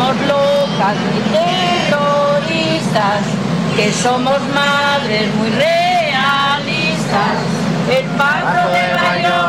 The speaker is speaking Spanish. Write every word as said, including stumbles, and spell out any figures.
somos locas ni terroristas, que somos madres muy realistas. El pacto